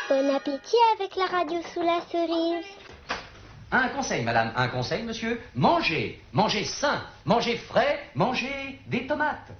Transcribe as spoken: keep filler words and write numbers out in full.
Bon appétit avec la radio sous la cerise. Un conseil, madame, un conseil, monsieur. Mangez, mangez sain, mangez frais, mangez des tomates.